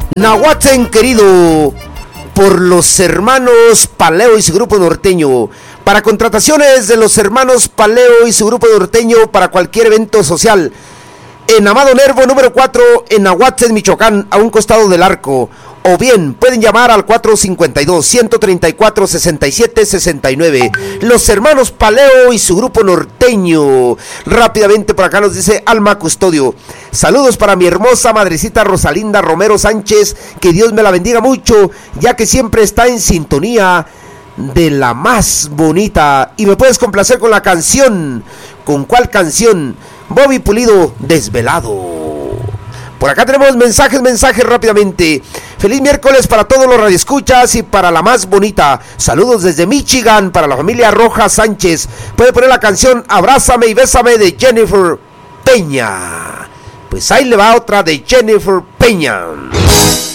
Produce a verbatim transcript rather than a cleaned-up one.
Nahuatl querido, por los hermanos Paleo y su grupo norteño. Para contrataciones de los hermanos Paleo y su grupo norteño para cualquier evento social. En Amado Nervo número cuatro, en Nahuatl, Michoacán, a un costado del arco. O bien, pueden llamar al cuatro cinco dos, uno tres cuatro, seis siete seis nueve. Los hermanos Paleo y su grupo norteño. Rápidamente por acá nos dice Alma Custodio. Saludos para mi hermosa madrecita Rosalinda Romero Sánchez. Que Dios me la bendiga mucho, ya que siempre está en sintonía de la más bonita. Y me puedes complacer con la canción. ¿Con cuál canción? Bobby Pulido, Desvelado. Por acá tenemos mensajes, mensajes rápidamente. Feliz miércoles para todos los radioescuchas y para la más bonita. Saludos desde Michigan para la familia Rojas Sánchez. Puede poner la canción Abrázame y Bésame de Jennifer Peña. Pues ahí le va otra de Jennifer Peña.